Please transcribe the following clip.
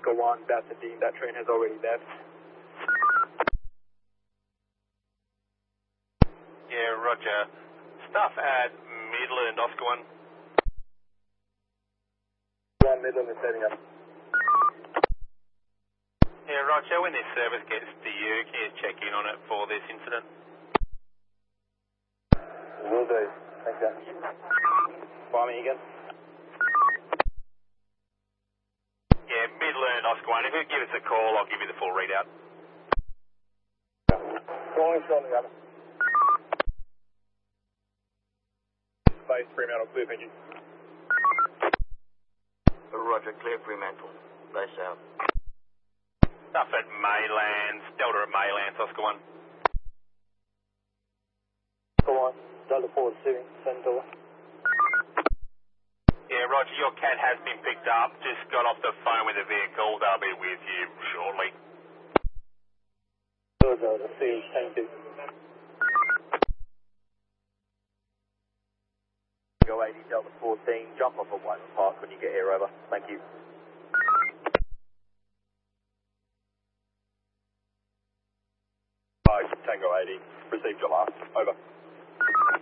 Oscar 1, Bethany, that train has already left. Yeah, roger. Stuff at Midland, Oscar 1. 1 Midland is setting up. Yeah, roger. When this service gets to you, can you check in on it for this incident? Will do. Thank you. Fire me again. Yeah, Midland, Oscar 1. If you give us a call, I'll give you the full readout. Calling shortly, Adam. Space, Fremantle, clear, thank you. Roger, clear Fremantle. Base out. Stuff at Maylands, Delta at Maylands, Oscar 1. Go on. Delta 4 receiving. Send over. Yeah, roger. Your cat has been picked up. Just got off the phone with the vehicle. They'll be with you shortly. Delta, receiving. Thank you. Go 80, Delta 14. Jump off at Whiteman Park when you get here, over. Thank you. Tango 80. Received your last. Over.